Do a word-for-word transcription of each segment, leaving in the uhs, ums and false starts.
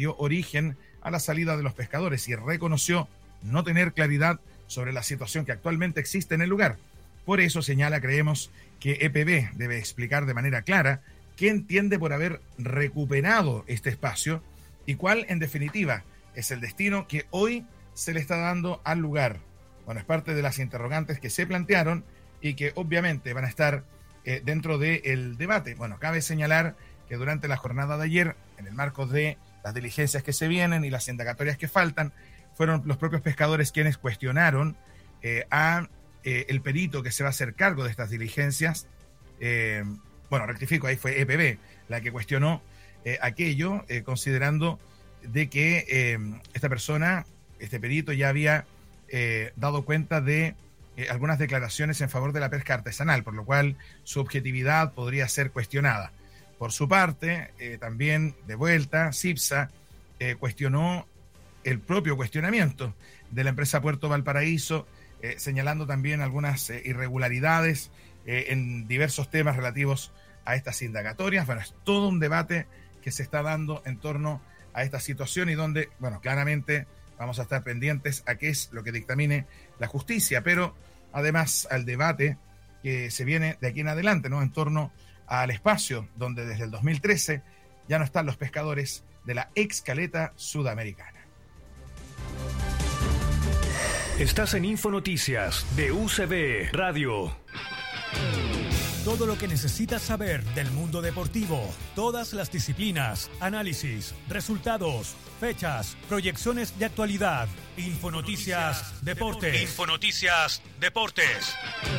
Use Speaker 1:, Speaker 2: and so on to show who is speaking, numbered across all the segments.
Speaker 1: dio origen a la salida de los pescadores y reconoció no tener claridad sobre la situación que actualmente existe en el lugar. Por eso señala, creemos, que E P B debe explicar de manera clara qué entiende por haber recuperado este espacio y cuál, en definitiva, es el destino que hoy se le está dando al lugar. Bueno, es parte de las interrogantes que se plantearon y que obviamente van a estar eh, dentro del debate. Bueno, cabe señalar que durante la jornada de ayer, en el marco de las diligencias que se vienen y las indagatorias que faltan, fueron los propios pescadores quienes cuestionaron eh, a eh, el perito que se va a hacer cargo de estas diligencias. Eh, bueno, rectifico, ahí fue E P B la que cuestionó eh, aquello, eh, considerando de que eh, esta persona, este perito, ya había eh, dado cuenta de eh, algunas declaraciones en favor de la pesca artesanal, por lo cual su objetividad podría ser cuestionada. Por su parte, eh, también de vuelta, CIPSA eh, cuestionó el propio cuestionamiento de la empresa Puerto Valparaíso, eh, señalando también algunas eh, irregularidades eh, en diversos temas relativos a estas indagatorias. Bueno, es todo un debate que se está dando en torno a esta situación y donde, bueno, claramente vamos a estar pendientes a qué es lo que dictamine la justicia, pero además al debate que se viene de aquí en adelante, ¿no?, en torno al espacio donde desde el dos mil trece ya no están los pescadores de la ex caleta sudamericana.
Speaker 2: Estás en Infonoticias de U C B Radio.
Speaker 3: Todo lo que necesitas saber del mundo deportivo, todas las disciplinas, análisis, resultados, fechas, proyecciones de actualidad. Infonoticias Deportes. Infonoticias Deportes.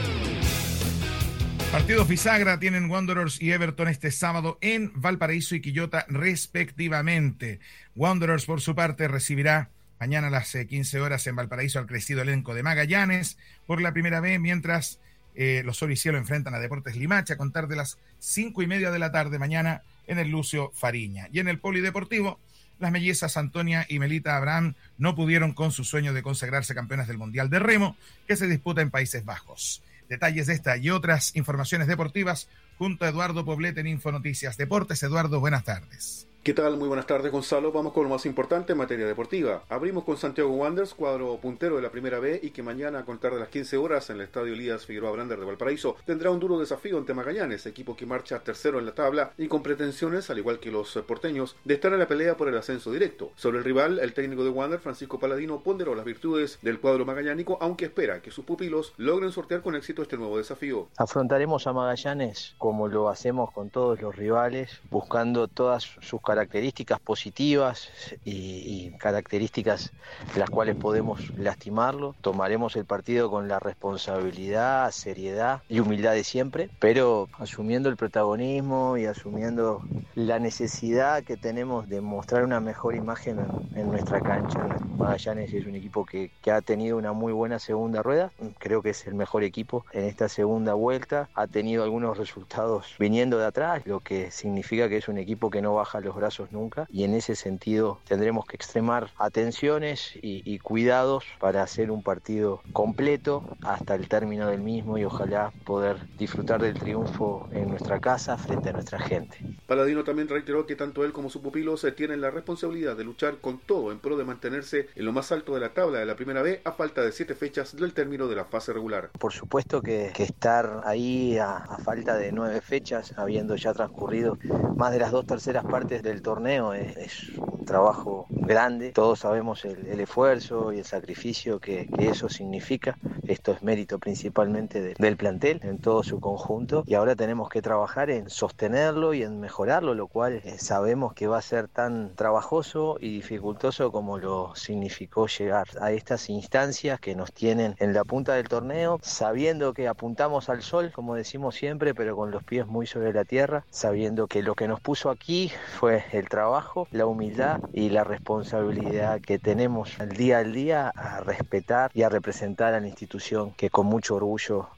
Speaker 1: Partidos bisagra tienen Wanderers y Everton este sábado en Valparaíso y Quillota respectivamente. Wanderers, por su parte, recibirá mañana a las quince horas en Valparaíso al crecido elenco de Magallanes por la primera vez, mientras eh, los Sol y Cielo enfrentan a Deportes Limache a contar de las cinco y media de la tarde mañana en el Lucio Fariña. Y en el polideportivo, las mellizas Antonia y Melita Abraham no pudieron con su sueño de consagrarse campeonas del Mundial de Remo que se disputa en Países Bajos. Detalles de esta y otras informaciones deportivas junto a Eduardo Poblete en Infonoticias Deportes. Eduardo, buenas tardes.
Speaker 4: ¿Qué tal? Muy buenas tardes, Gonzalo. Vamos con lo más importante en materia deportiva. Abrimos con Santiago Wanderers, cuadro puntero de la Primera B, y que mañana, a contar de las quince horas, en el Estadio Elías Figueroa Brander de Valparaíso, tendrá un duro desafío ante Magallanes, equipo que marcha tercero en la tabla y con pretensiones, al igual que los porteños, de estar en la pelea por el ascenso directo. Sobre el rival, el técnico de Wanderers, Francisco Paladino, ponderó las virtudes del cuadro magallánico, aunque espera que sus pupilos logren sortear con éxito este nuevo desafío.
Speaker 5: Afrontaremos a Magallanes como lo hacemos con todos los rivales, buscando todas sus características positivas positivas y, y características las cuales podemos lastimarlo. Tomaremos el partido con la responsabilidad, seriedad y humildad de siempre, pero asumiendo el protagonismo y asumiendo la necesidad que tenemos de mostrar una mejor imagen en, en nuestra cancha. Magallanes es un equipo que, que ha tenido una muy buena segunda rueda, creo que es el mejor equipo en esta segunda vuelta, ha tenido algunos resultados viniendo de atrás, lo que significa que es un equipo que no baja los brazos nunca, y en ese sentido tendremos que extremar atenciones y, y cuidados para hacer un partido completo hasta el término del mismo y ojalá poder disfrutar del triunfo en nuestra casa frente a nuestra gente.
Speaker 4: Paladino también reiteró que tanto él como su pupilo se tienen la responsabilidad de luchar con todo en pro de mantenerse en lo más alto de la tabla de la Primera B a falta de siete fechas del término de la fase regular.
Speaker 5: Por supuesto que, que estar ahí a, a falta de nueve fechas, habiendo ya transcurrido más de las dos terceras partes del torneo, es, es un trabajo grande. Todos sabemos el, el esfuerzo y el sacrificio que, que eso significa. Esto es mérito principalmente de, del plantel en todo su conjunto, y ahora tenemos que trabajar en sostenerlo y en mejorarlo, lo cual eh, sabemos que va a ser tan trabajoso y dificultoso como lo significó llegar a estas instancias que nos tienen en la punta del torneo, sabiendo que apuntamos al sol, como decimos siempre, pero con los pies muy sobre la tierra, sabiendo que lo que nos puso aquí fue el trabajo, la humildad y la responsabilidad que tenemos al día al día a respetar y a representar a la institución que con mucho orgullo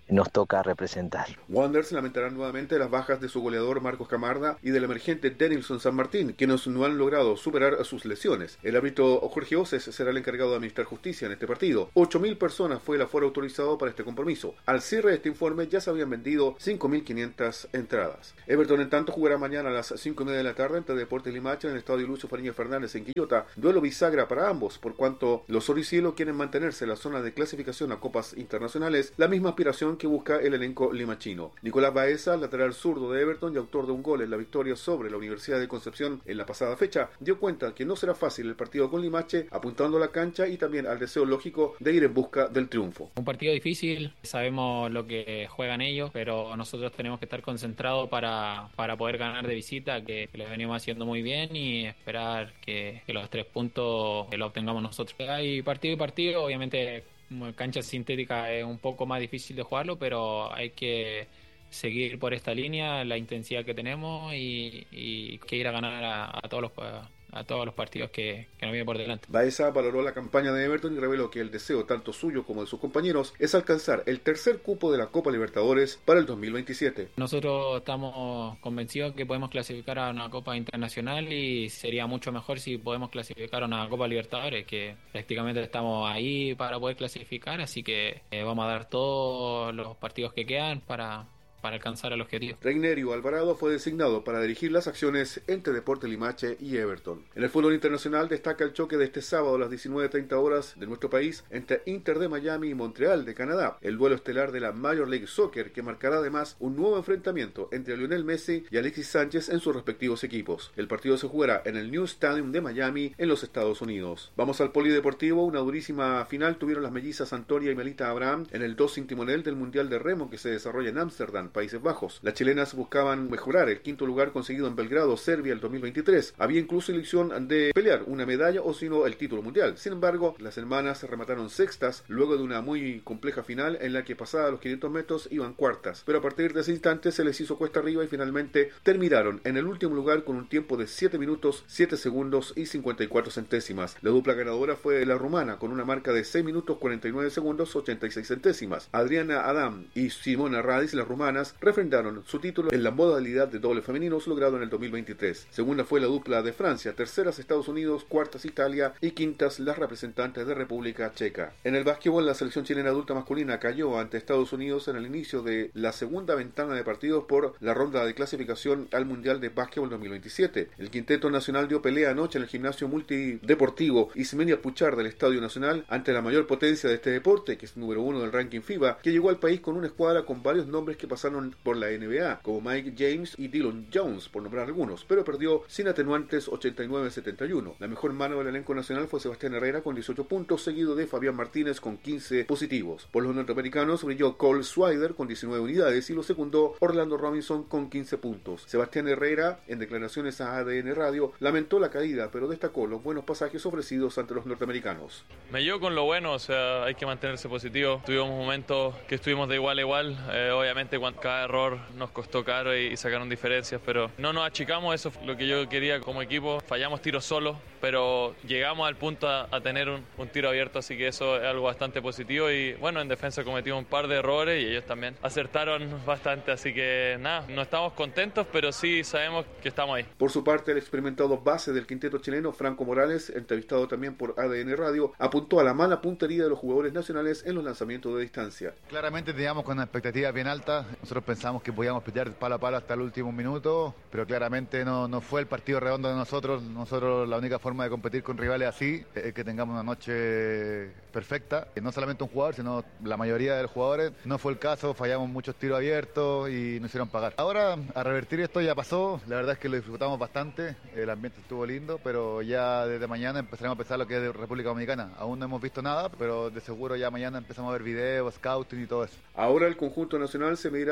Speaker 5: nos toca representar.
Speaker 4: Wanderers lamentará nuevamente las bajas de su goleador Marcos Camarda y del emergente Denilson San Martín, quienes no han logrado superar sus lesiones. El árbitro Jorge Oces será el encargado de administrar justicia en este partido. ocho mil personas fue el aforo autorizado para este compromiso. Al cierre de este informe ya se habían vendido cinco mil quinientas entradas. Everton, en tanto, jugará mañana a las cinco y media de la tarde ante Deportes Limache en el estadio Lucio Fariña Fernández en Quillota. Duelo bisagra para ambos, por cuanto los oricielos quieren mantenerse en la zona de clasificación a copas internacionales, la misma aspiración que busca el elenco limachino. Nicolás Baeza, lateral zurdo de Everton y autor de un gol en la victoria sobre la Universidad de Concepción en la pasada fecha, dio cuenta que no será fácil el partido con Limache, apuntando a la cancha y también al deseo lógico de ir en busca del triunfo.
Speaker 6: Un partido difícil, sabemos lo que juegan ellos, pero nosotros tenemos que estar concentrados para, para poder ganar de visita, que, que les venimos haciendo muy bien, y esperar que, que los tres puntos los obtengamos nosotros. Hay partido y partido, obviamente cancha sintética es un poco más difícil de jugarlo, pero hay que seguir por esta línea, la intensidad que tenemos y, y que ir a ganar a, a todos los a todos los partidos que, que nos vienen por delante.
Speaker 4: Baeza valoró la campaña de Everton y reveló que el deseo tanto suyo como de sus compañeros es alcanzar el tercer cupo de la Copa Libertadores para el dos mil veintisiete.
Speaker 6: Nosotros estamos convencidos que podemos clasificar a una Copa Internacional y sería mucho mejor si podemos clasificar a una Copa Libertadores, que prácticamente estamos ahí para poder clasificar, así que eh, vamos a dar todos los partidos que quedan para para alcanzar el objetivo.
Speaker 4: Reinerio Alvarado fue designado para dirigir las acciones entre Deportes Limache y Everton. En el fútbol internacional destaca el choque de este sábado a las diecinueve treinta horas de nuestro país entre Inter de Miami y Montreal de Canadá, el duelo estelar de la Major League Soccer, que marcará además un nuevo enfrentamiento entre Lionel Messi y Alexis Sánchez en sus respectivos equipos. El partido se jugará en el New Stadium de Miami en los Estados Unidos. Vamos al polideportivo. Una durísima final tuvieron las mellizas Antonia y Melita Abraham en el dos sin timonel del Mundial de Remo que se desarrolla en Ámsterdam, Países Bajos. Las chilenas buscaban mejorar el quinto lugar conseguido en Belgrado, Serbia, el dos mil veintitrés. Había incluso ilusión de pelear una medalla o si no el título mundial. Sin embargo, las hermanas se remataron sextas luego de una muy compleja final en la que pasada los quinientos metros iban cuartas. Pero a partir de ese instante se les hizo cuesta arriba y finalmente terminaron en el último lugar con un tiempo de siete minutos, siete segundos y cincuenta y cuatro centésimas. La dupla ganadora fue la rumana con una marca de seis minutos, cuarenta y nueve segundos, ochenta y seis centésimas. Adriana Adam y Simona Radis, las rumanas, refrendaron su título en la modalidad de doble femeninos logrado en el dos mil veintitrés. Segunda fue la dupla de Francia, terceras Estados Unidos, cuartas Italia y quintas las representantes de República Checa. En el básquetbol, la selección chilena adulta masculina cayó ante Estados Unidos en el inicio de la segunda ventana de partidos por la ronda de clasificación al Mundial de Básquetbol dos mil veintisiete. El quinteto nacional dio pelea anoche en el gimnasio multideportivo Ismenia Puchar del Estadio Nacional ante la mayor potencia de este deporte, que es número uno del ranking FIBA, que llegó al país con una escuadra con varios nombres que pasaron por la N B A, como Mike James y Dillon Jones, por nombrar algunos, pero perdió sin atenuantes ochenta y nueve a setenta y uno. La mejor mano del elenco nacional fue Sebastián Herrera con dieciocho puntos, seguido de Fabián Martínez con quince positivos. Por los norteamericanos brilló Cole Swider con diecinueve unidades y lo secundó Orlando Robinson con quince puntos. Sebastián Herrera, en declaraciones a A D N Radio, lamentó la caída, pero destacó los buenos pasajes ofrecidos ante los norteamericanos.
Speaker 7: Me llevo con lo bueno, o sea, hay que mantenerse positivo. Tuvimos momentos que estuvimos de igual a igual, eh, obviamente cuando cada error nos costó caro y, y sacaron diferencias, pero no nos achicamos, eso es lo que yo quería como equipo. Fallamos tiros solos, pero llegamos al punto a, a tener un, un tiro abierto, así que eso es algo bastante positivo. Y bueno, en defensa cometimos un par de errores y ellos también acertaron bastante, así que nada, no estamos contentos, pero sí sabemos que estamos ahí.
Speaker 4: Por su parte, el experimentado base del quinteto chileno, Franco Morales, entrevistado también por A D N Radio, apuntó a la mala puntería de los jugadores nacionales en los lanzamientos de distancia.
Speaker 8: Claramente teníamos con una expectativa bien alta, nosotros pensamos que podíamos pelear palo a palo hasta el último minuto, pero claramente no, no fue el partido redondo de nosotros. Nosotros la única forma de competir con rivales así es que tengamos una noche perfecta, no solamente un jugador, sino la mayoría de los jugadores. No fue el caso, fallamos muchos tiros abiertos y nos hicieron pagar. Ahora, a revertir esto ya pasó, la verdad es que lo disfrutamos bastante, el ambiente estuvo lindo, pero ya desde mañana empezaremos a pensar lo que es de República Dominicana. Aún no hemos visto nada, pero de seguro ya mañana empezamos a ver videos, scouting y todo eso.
Speaker 4: Ahora el conjunto nacional se medirá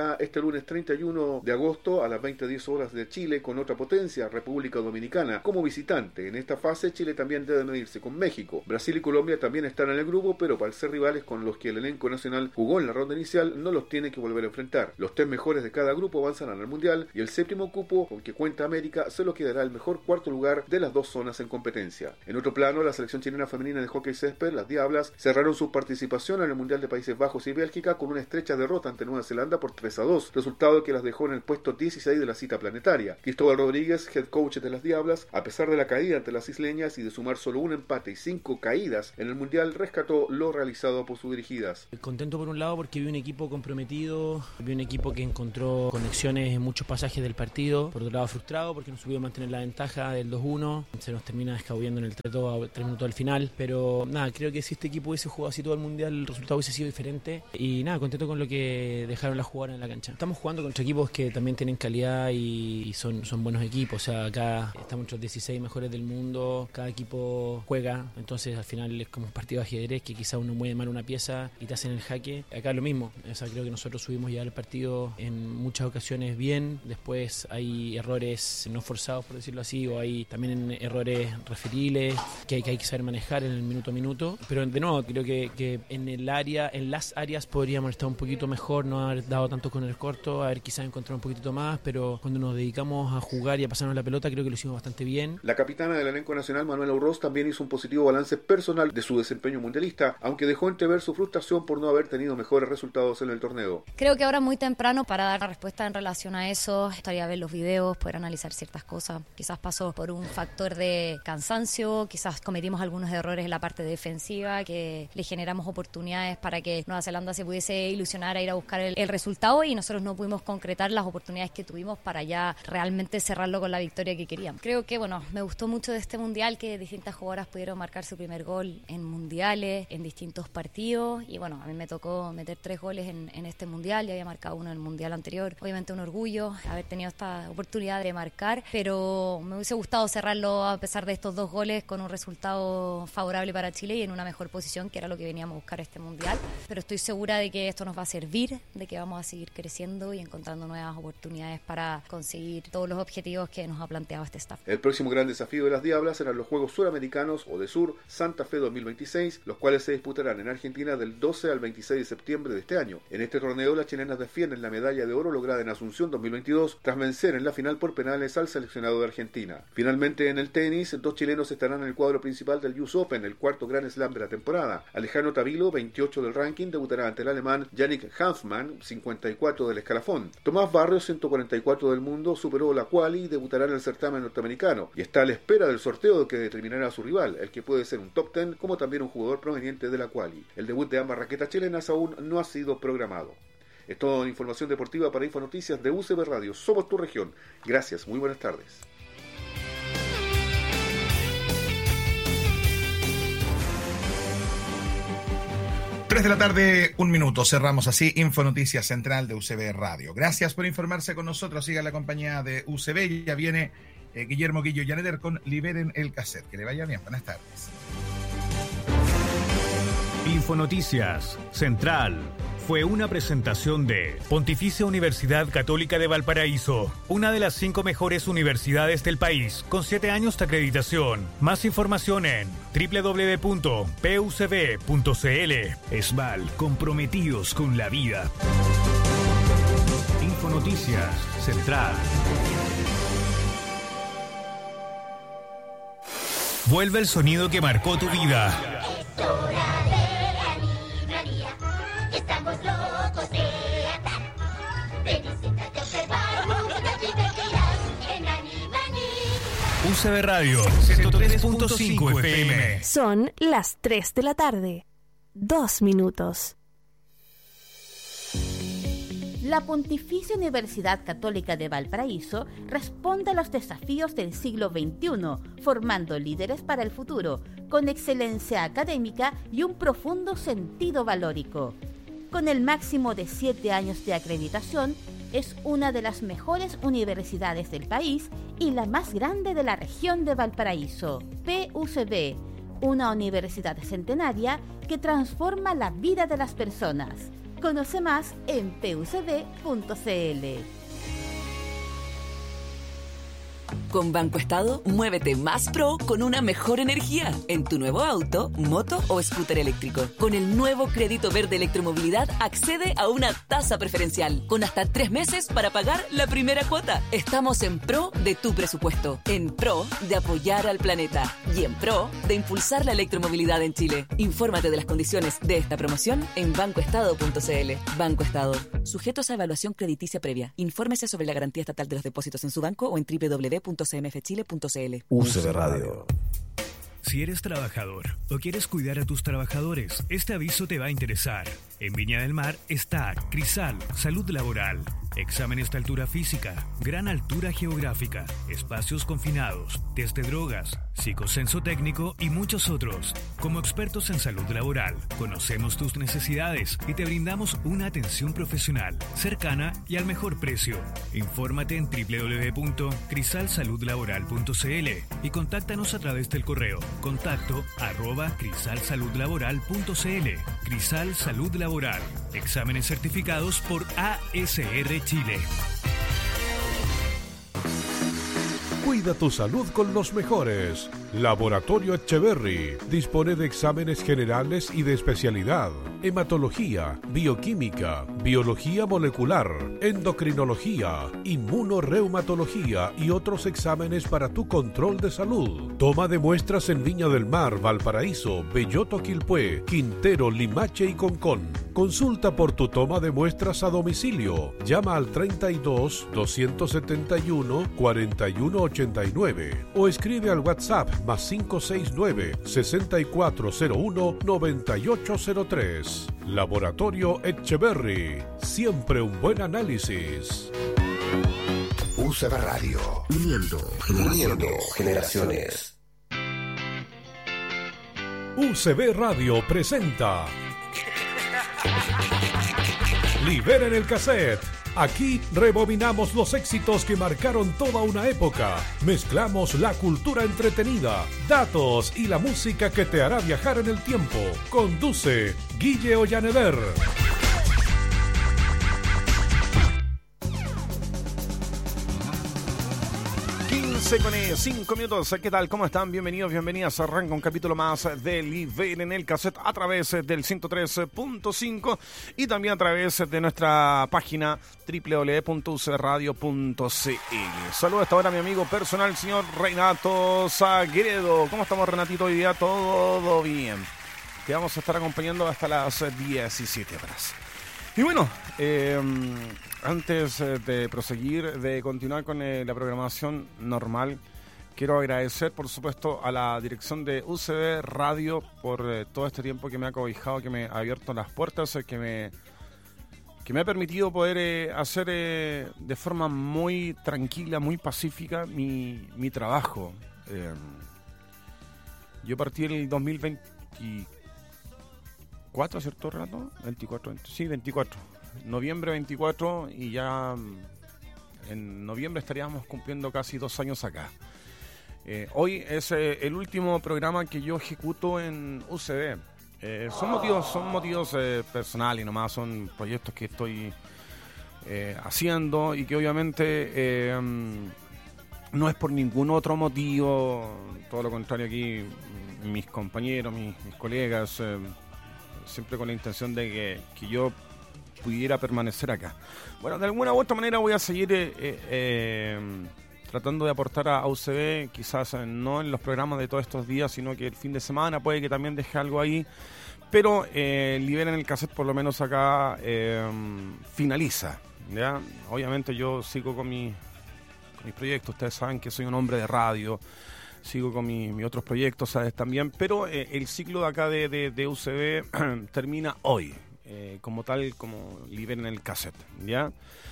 Speaker 4: será este lunes treinta y uno de agosto a las veinte diez horas de Chile con otra potencia, República Dominicana, como visitante. En esta fase Chile también debe medirse con México. Brasil y Colombia también están en el grupo, pero para ser rivales con los que el elenco nacional jugó en la ronda inicial, no los tiene que volver a enfrentar. Los tres mejores de cada grupo avanzarán al Mundial y el séptimo cupo con que cuenta América se lo quedará el mejor cuarto lugar de las dos zonas en competencia. En otro plano, la selección chilena femenina de hockey césped, las Diablas, cerraron su participación en el Mundial de Países Bajos y Bélgica con una estrecha derrota ante Nueva Zelanda por tres a dos, resultado que las dejó en el puesto dieciséis de la cita planetaria. Cristóbal Rodríguez, head coach de las Diablas, a pesar de la caída ante las isleñas y de sumar solo un empate y cinco caídas en el Mundial, rescató lo realizado por sus dirigidas.
Speaker 9: Contento por un lado porque vi un equipo comprometido, vi un equipo que encontró conexiones en muchos pasajes del partido. Por otro lado frustrado porque no supimos mantener la ventaja del dos uno, se nos termina escabullendo en el tres dos a tres minutos al final, pero nada, creo que si este equipo hubiese jugado así todo el Mundial el resultado hubiese sido diferente y nada, contento con lo que dejaron las jugadoras en la cancha. Estamos jugando contra equipos que también tienen calidad y son, son buenos equipos, o sea, acá estamos entre los dieciséis mejores del mundo, cada equipo juega, entonces al final es como un partido de ajedrez que quizá uno mueve mal una pieza y te hacen el jaque. Acá es lo mismo, o sea, creo que nosotros subimos ya el partido en muchas ocasiones bien, después hay errores no forzados por decirlo así, o hay también errores referibles que hay que, hay que saber manejar en el minuto a minuto, pero de nuevo creo que, que en el área, en las áreas podríamos estar un poquito mejor, no haber dado tanto con el corto, haber quizás encontrado un poquitito más, pero cuando nos dedicamos a jugar y a pasarnos la pelota creo que lo hicimos bastante bien.
Speaker 4: La capitana del elenco nacional, Manuela Urroz, también hizo un positivo balance personal de su desempeño mundialista, aunque dejó entrever su frustración por no haber tenido mejores resultados en el torneo.
Speaker 10: Creo que ahora es muy temprano para dar respuesta en relación a eso. Estaría a ver los videos, poder analizar ciertas cosas. Quizás pasó por un factor de cansancio, quizás cometimos algunos errores en la parte defensiva que le generamos oportunidades para que Nueva Zelanda se pudiese ilusionar a ir a buscar el, el resultado y nosotros no pudimos concretar las oportunidades que tuvimos para ya realmente cerrarlo con la victoria que queríamos. Creo que, bueno, me gustó mucho de este mundial que distintas jugadoras pudieron marcar su primer gol en mundiales, en distintos partidos y bueno, a mí me tocó meter tres goles en, en este mundial, ya había marcado uno en el mundial anterior. Obviamente un orgullo haber tenido esta oportunidad de marcar, pero me hubiese gustado cerrarlo a pesar de estos dos goles con un resultado favorable para Chile y en una mejor posición, que era lo que veníamos a buscar este mundial. Pero estoy segura de que esto nos va a servir, de que vamos a seguir creciendo y encontrando nuevas oportunidades para conseguir todos los objetivos que nos ha planteado este staff.
Speaker 4: El próximo gran desafío de las Diablas serán los Juegos Suramericanos o de Sur Santa Fe dos mil veintiséis, los cuales se disputarán en Argentina del doce al veintiséis de septiembre de este año. En este torneo las chilenas defienden la medalla de oro lograda en Asunción dos mil veintidós tras vencer en la final por penales al seleccionado de Argentina. Finalmente en el tenis, dos chilenos estarán en el cuadro principal del U S Open, el cuarto Grand Slam de la temporada. Alejandro Tavilo, veintiocho del ranking, debutará ante el alemán Yannick Hanfmann, cincuenta y cuatro del escalafón. Tomás Barrios, ciento cuarenta y cuatro del mundo, superó la quali y debutará en el certamen norteamericano y está a la espera del sorteo que determinará a su rival, el que puede ser un top ten como también un jugador proveniente de la quali. El debut de ambas raquetas chilenas aún no ha sido programado. Es toda información deportiva para Infonoticias de U C B Radio. Somos tu región. Gracias, muy buenas tardes.
Speaker 1: tres de la tarde, un minuto. Cerramos así Infonoticias Central de U C B Radio. Gracias por informarse con nosotros. Siga la compañía de U C B. Ya viene eh, Guillermo Guillo Yaneder con Liberen el Cassette. Que le vaya bien. Buenas tardes.
Speaker 2: Infonoticias Central fue una presentación de Pontificia Universidad Católica de Valparaíso, una de las cinco mejores universidades del país, con siete años de acreditación. Más información en doble u doble u doble u punto p u c b punto c l. ESVAL, comprometidos con la vida. Infonoticias Central. Vuelve el sonido que marcó tu vida.
Speaker 11: Estamos locos de atar. Ven y siéntate a observar. Música divertirás en Animania.
Speaker 2: U C B Radio ciento tres punto cinco F M.
Speaker 12: Son las tres de la tarde. Dos minutos.
Speaker 13: La Pontificia Universidad Católica de Valparaíso responde a los desafíos del siglo veintiuno, formando líderes para el futuro, con excelencia académica y un profundo sentido valórico. Con el máximo de siete años de acreditación, es una de las mejores universidades del país y la más grande de la región de Valparaíso. P U C B, una universidad centenaria que transforma la vida de las personas. Conoce más en p u c d punto c l.
Speaker 14: Con Banco Estado, muévete más pro con una mejor energía en tu nuevo auto, moto o scooter eléctrico. Con el nuevo crédito verde electromovilidad, accede a una tasa preferencial con hasta tres meses para pagar la primera cuota. Estamos en pro de tu presupuesto, en pro de apoyar al planeta y en pro de impulsar la electromovilidad en Chile. Infórmate de las condiciones de esta promoción en banco estado punto c l. Banco Estado, sujetos a evaluación crediticia previa. Infórmese sobre la garantía estatal de los depósitos en su banco o en doble u doble u doble u punto c m f chile punto c l.
Speaker 15: U C B Radio.
Speaker 2: Si eres trabajador o quieres cuidar a tus trabajadores, este aviso te va a interesar. En Viña del Mar está Crisal, Salud Laboral. Exámenes de altura física, gran altura geográfica, espacios confinados, test de drogas, psicocenso técnico y muchos otros. Como expertos en salud laboral, conocemos tus necesidades y te brindamos una atención profesional, cercana y al mejor precio. Infórmate en doble u doble u doble u punto crisal salud laboral punto c l y contáctanos a través del correo contacto arroba crisal salud laboral punto c l. Crisal Salud Laboral. Exámenes certificados por A S R Chile.
Speaker 16: Cuida tu salud con los mejores. Laboratorio Etcheverry dispone de exámenes generales y de especialidad: hematología, bioquímica, biología molecular, endocrinología, inmunoreumatología y otros exámenes para tu control de salud. Toma de muestras en Viña del Mar, Valparaíso, Belloto, Quilpué, Quintero, Limache y Concón. Consulta por tu toma de muestras a domicilio. Llama al treinta y dos, doscientos setenta y uno, cuarenta y uno ochenta y nueve o escribe al WhatsApp más cinco seis nueve, sesenta y cuatro cero uno, noventa y ocho cero tres. Laboratorio Etcheverry. Siempre un buen análisis.
Speaker 15: U C B Radio. Uniendo, uniendo generaciones.
Speaker 16: U C B Radio presenta Liberen el cassette. Aquí rebobinamos los éxitos que marcaron toda una época. Mezclamos la cultura entretenida, datos y la música que te hará viajar en el tiempo. Conduce Guille Ollanever.
Speaker 17: quince con cinco minutos. ¿Qué tal? ¿Cómo están? Bienvenidos, bienvenidas. Arranca un capítulo más de Liberen el cassette a través del ciento tres punto cinco y también a través de nuestra página doble u doble u doble u punto u c b radio punto c l. Saludos hasta ahora a mi amigo personal, señor Renato Sagredo. ¿Cómo estamos, Renatito? Hoy día todo bien. Te vamos a estar acompañando hasta las diecisiete horas. Y bueno, eh, antes de proseguir, de continuar con eh, la programación normal, quiero agradecer, por supuesto, a la dirección de U C B Radio por eh, todo este tiempo que me ha cobijado, que me ha abierto las puertas, eh, que me que me ha permitido poder eh, hacer eh, de forma muy tranquila, muy pacífica mi, mi trabajo. Eh, yo partí en el dos mil veinticuatro, ¿cierto, Renato? veinticuatro, veinte, sí, veinticuatro. Noviembre veinticuatro, y ya en noviembre estaríamos cumpliendo casi dos años acá. Eh, hoy es eh, el último programa que yo ejecuto en U C B. Eh, son motivos, son motivos eh, personales nomás, son proyectos que estoy eh, haciendo y que obviamente eh, no es por ningún otro motivo, todo lo contrario. Aquí mis compañeros, mis, mis colegas, eh, siempre con la intención de que, que yo pudiera permanecer acá. Bueno, de alguna u otra manera voy a seguir eh, eh, tratando de aportar a U C B, quizás eh, no en los programas de todos estos días, sino que el fin de semana puede que también deje algo ahí, pero eh, Liberen el cassette por lo menos acá eh, finaliza, ¿ya? Obviamente yo sigo con, mi, con mis proyectos, ustedes saben que soy un hombre de radio, sigo con mi, mis otros proyectos, ¿sabes? También, pero eh, el ciclo de acá de, de, de U C B termina hoy, eh, como tal, como Liberen el cassette, ¿ya?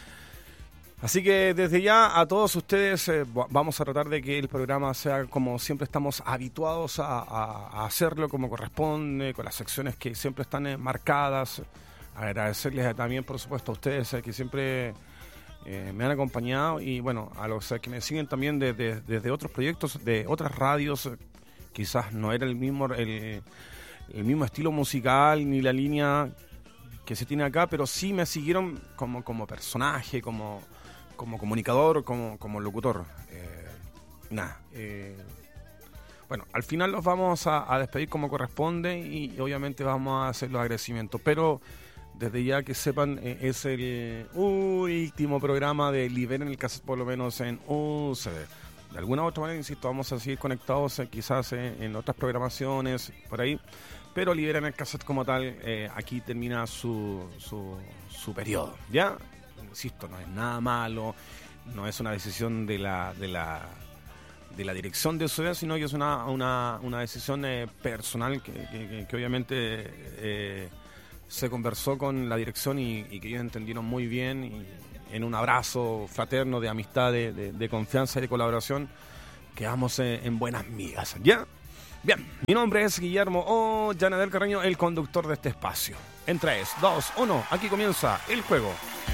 Speaker 17: Así que desde ya a todos ustedes eh, vamos a tratar de que el programa sea como siempre estamos habituados a, a, a hacerlo, como corresponde, con las secciones que siempre están eh, marcadas. Agradecerles también, por supuesto, a ustedes eh, que siempre eh, me han acompañado, y bueno, a los eh, que me siguen también desde de, de otros proyectos, de otras radios. Eh, quizás no era el mismo, el, el mismo estilo musical ni la línea que se tiene acá, pero sí me siguieron como, como personaje, como, como comunicador, como, como locutor. Eh, nada. Eh, bueno, al final los vamos a, a despedir como corresponde y, y obviamente vamos a hacer los agradecimientos, pero desde ya que sepan, eh, es el último programa de Liberen el Cassette, por lo menos en U C B. De alguna u otra manera, insisto, vamos a seguir conectados eh, quizás eh, en otras programaciones, por ahí, pero Liberen el Cassette como tal, eh, aquí termina su, su, su periodo, ¿ya? Insisto, no es nada malo, no es una decisión de la de la, de la dirección de U C B, sino que es una, una, una decisión eh, personal que, que, que obviamente eh, se conversó con la dirección y, y que ellos entendieron muy bien, y en un abrazo fraterno de amistad, de, de, de confianza y de colaboración, quedamos en, en buenas migas, ¿ya? Bien, mi nombre es Guillermo Ollana del Carreño, el conductor de este espacio. En tres, dos, uno, aquí comienza el juego